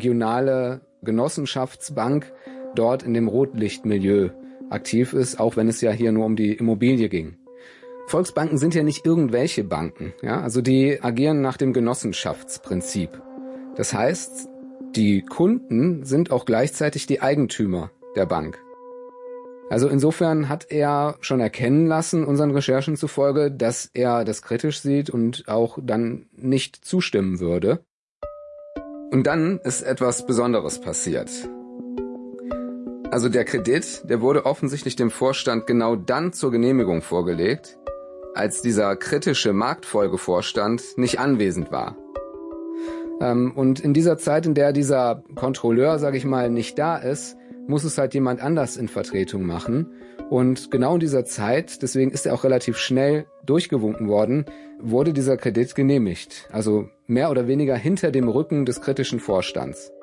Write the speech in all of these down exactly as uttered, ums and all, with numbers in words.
regionale Genossenschaftsbank dort in dem Rotlichtmilieu aktiv ist, auch wenn es ja hier nur um die Immobilie ging. Volksbanken sind ja nicht irgendwelche Banken, ja, also die agieren nach dem Genossenschaftsprinzip. Das heißt, die Kunden sind auch gleichzeitig die Eigentümer der Bank. Also insofern hat er schon erkennen lassen, unseren Recherchen zufolge, dass er das kritisch sieht und auch dann nicht zustimmen würde. Und dann ist etwas Besonderes passiert. Also der Kredit, der wurde offensichtlich dem Vorstand genau dann zur Genehmigung vorgelegt, als dieser kritische Marktfolgevorstand nicht anwesend war. Und in dieser Zeit, in der dieser Kontrolleur, sage ich mal, nicht da ist, muss es halt jemand anders in Vertretung machen. Und genau in dieser Zeit, deswegen ist er auch relativ schnell durchgewunken worden, wurde dieser Kredit genehmigt. Also mehr oder weniger hinter dem Rücken des kritischen Vorstands.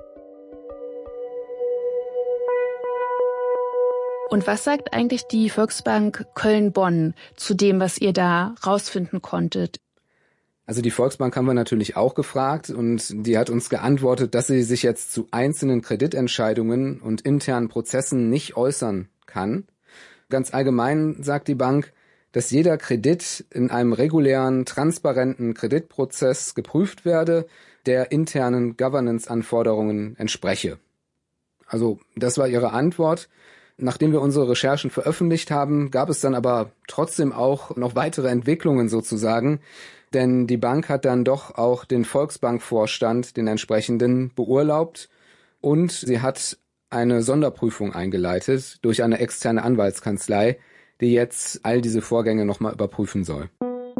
Und was sagt eigentlich die Volksbank Köln-Bonn zu dem, was ihr da rausfinden konntet? Also die Volksbank haben wir natürlich auch gefragt und die hat uns geantwortet, dass sie sich jetzt zu einzelnen Kreditentscheidungen und internen Prozessen nicht äußern kann. Ganz allgemein sagt die Bank, dass jeder Kredit in einem regulären, transparenten Kreditprozess geprüft werde, der internen Governance-Anforderungen entspreche. Also das war ihre Antwort. Nachdem wir unsere Recherchen veröffentlicht haben, gab es dann aber trotzdem auch noch weitere Entwicklungen sozusagen, denn die Bank hat dann doch auch den Volksbankvorstand, den entsprechenden, beurlaubt und sie hat eine Sonderprüfung eingeleitet durch eine externe Anwaltskanzlei, die jetzt all diese Vorgänge nochmal überprüfen soll.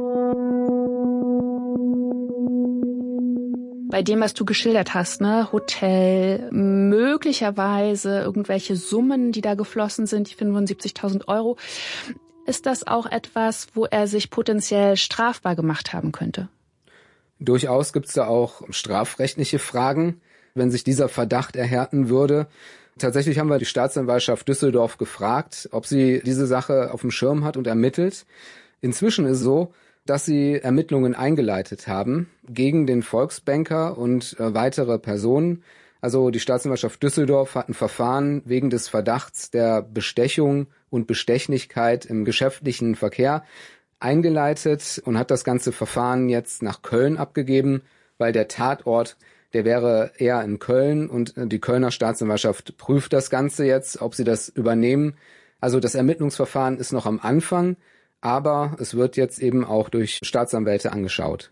Bei dem, was du geschildert hast, ne, Hotel, möglicherweise irgendwelche Summen, die da geflossen sind, die fünfundsiebzigtausend Euro, ist das auch etwas, wo er sich potenziell strafbar gemacht haben könnte? Durchaus gibt es da auch strafrechtliche Fragen, wenn sich dieser Verdacht erhärten würde. Tatsächlich haben wir die Staatsanwaltschaft Düsseldorf gefragt, ob sie diese Sache auf dem Schirm hat und ermittelt. Inzwischen ist es so, dass sie Ermittlungen eingeleitet haben gegen den Volksbanker und äh, weitere Personen. Also die Staatsanwaltschaft Düsseldorf hat ein Verfahren wegen des Verdachts der Bestechung und Bestechlichkeit im geschäftlichen Verkehr eingeleitet und hat das ganze Verfahren jetzt nach Köln abgegeben, weil der Tatort, der wäre eher in Köln und die Kölner Staatsanwaltschaft prüft das Ganze jetzt, ob sie das übernehmen. Also das Ermittlungsverfahren ist noch am Anfang, aber es wird jetzt eben auch durch Staatsanwälte angeschaut.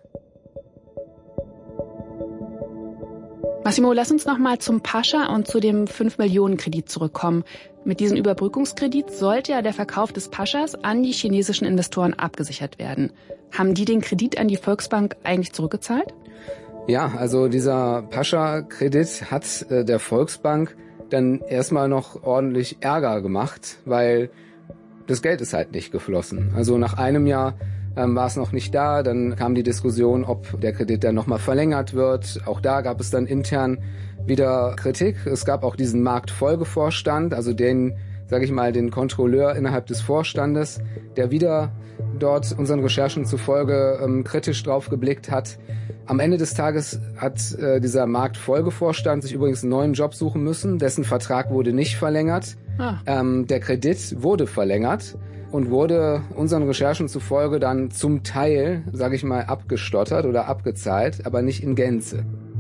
Massimo, lass uns noch mal zum Pascha und zu dem fünf Millionen Kredit zurückkommen. Mit diesem Überbrückungskredit sollte ja der Verkauf des Paschas an die chinesischen Investoren abgesichert werden. Haben die den Kredit an die Volksbank eigentlich zurückgezahlt? Ja, also dieser Pascha-Kredit hat äh, der Volksbank dann erstmal noch ordentlich Ärger gemacht, weil das Geld ist halt nicht geflossen. Also nach einem Jahr ähm, war es noch nicht da, dann kam die Diskussion, ob der Kredit dann nochmal verlängert wird. Auch da gab es dann intern wieder Kritik. Es gab auch diesen Marktfolgevorstand, also den, sage ich mal, den Kontrolleur innerhalb des Vorstandes, der wieder dort unseren Recherchen zufolge ähm, kritisch drauf geblickt hat. Am Ende des Tages hat äh, dieser Marktfolgevorstand sich übrigens einen neuen Job suchen müssen. Dessen Vertrag wurde nicht verlängert. Ah. Ähm, der Kredit wurde verlängert und wurde unseren Recherchen zufolge dann zum Teil, sage ich mal, abgestottert oder abgezahlt, aber nicht in Gänze.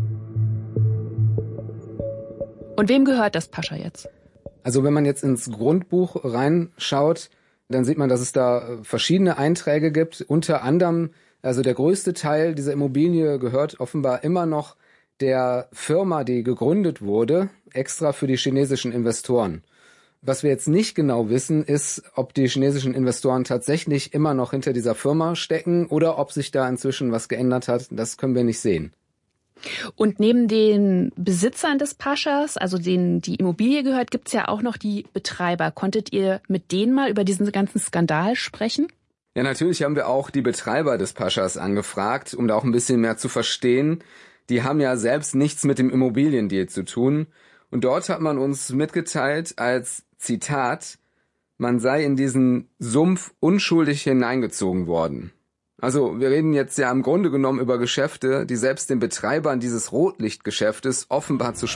Und wem gehört das Pascha jetzt? Also wenn man jetzt ins Grundbuch reinschaut, dann sieht man, dass es da verschiedene Einträge gibt. Unter anderem, also der größte Teil dieser Immobilie gehört offenbar immer noch der Firma, die gegründet wurde, extra für die chinesischen Investoren. Was wir jetzt nicht genau wissen, ist, ob die chinesischen Investoren tatsächlich immer noch hinter dieser Firma stecken oder ob sich da inzwischen was geändert hat. Das können wir nicht sehen. Und neben den Besitzern des Paschas, also denen die Immobilie gehört, gibt's ja auch noch die Betreiber. Konntet ihr mit denen mal über diesen ganzen Skandal sprechen? Ja, natürlich haben wir auch die Betreiber des Paschas angefragt, um da auch ein bisschen mehr zu verstehen. Die haben ja selbst nichts mit dem Immobiliendeal zu tun. Und dort hat man uns mitgeteilt als Zitat, man sei in diesen Sumpf unschuldig hineingezogen worden. Also wir reden jetzt ja im Grunde genommen über Geschäfte, die selbst den Betreibern dieses Rotlichtgeschäftes offenbar zu